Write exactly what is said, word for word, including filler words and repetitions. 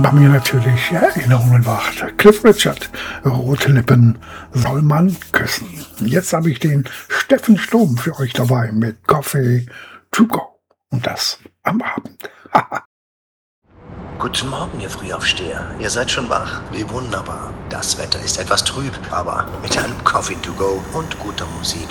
Bei mir natürlich Erinnerungen wacht. Cliff Richard, rote Lippen soll man küssen. Jetzt habe ich den Steffen Sturm für euch dabei mit Coffee to go. Und das am Abend. Guten Morgen, ihr Frühaufsteher. Ihr seid schon wach. Wie wunderbar. Das Wetter ist etwas trüb, aber mit einem Coffee to go und guter Musik